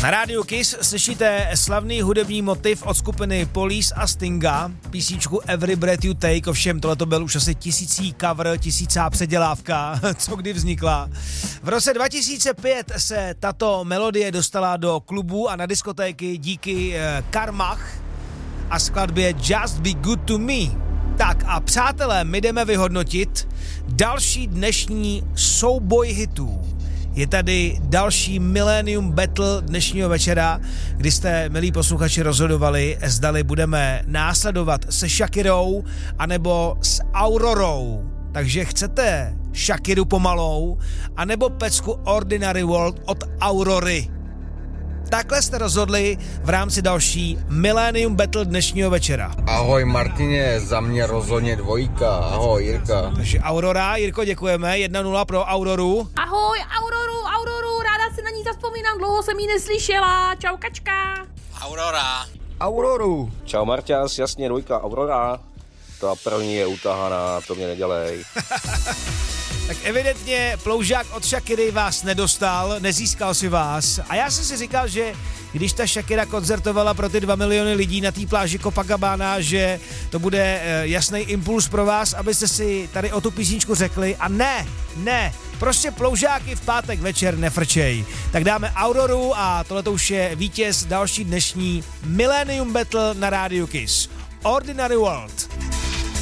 Na rádiu Kiss slyšíte slavný hudební motiv od skupiny Police a Stinga, písničku Every Breath You Take, ovšem tohleto byl už asi tisící cover, tisícá předělávka, co kdy vznikla. V roce 2005 se tato melodie dostala do klubů a na diskotéky díky Karmach a skladbě Just Be Good To Me. Tak a přátelé, my jdeme vyhodnotit další dnešní souboj hitů. Je tady další Millennium Battle dnešního večera, kdy jste, milí posluchači, rozhodovali, zdali budeme následovat se Shakirou anebo s Aurorou. Takže chcete Shakiru pomalou anebo pecku Ordinary World od Aurory. Takhle jste rozhodli v rámci další Millennium Battle dnešního večera. Ahoj Martině, za mě rozhodně 2. Ahoj Jirka. Takže Aurora, Jirko, děkujeme. 1-0 pro Auroru. Ahoj Auroru, ráda si na ní zavzpomínám, dlouho jsem jí neslyšela. Čau kačka. Auroru. Čau Marťas, jasně 2, Aurora. Ta první je utahaná, to mě nedělej. Tak evidentně ploužák od Shakiry vás nedostal, nezískal si vás. A já jsem si říkal, že když ta Shakira koncertovala pro ty 2 miliony lidí na té pláži Copacabana, že to bude jasný impuls pro vás, abyste si tady o tu písničku řekli. A ne, prostě ploužáky v pátek večer nefrčej. Tak dáme Auroru a tohle už je vítěz další dnešní Millennium Battle na rádiu Kiss. Ordinary World.